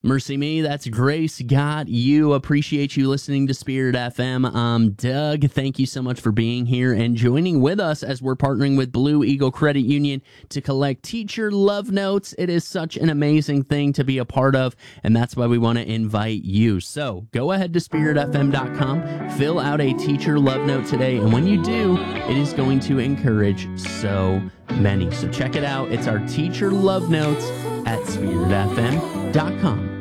Mercy me, that's Grace Got You. Appreciate you listening to Spirit FM. I'm Doug. Thank you so much for being here and joining with us as we're partnering with Blue Eagle Credit Union to collect teacher love notes. It is such an amazing thing to be a part of, and that's why we want to invite you. So go ahead to spiritfm.com, fill out a teacher love note today, and when you do, it is going to encourage so many. So check it out. It's our teacher love notes at spiritfm.com.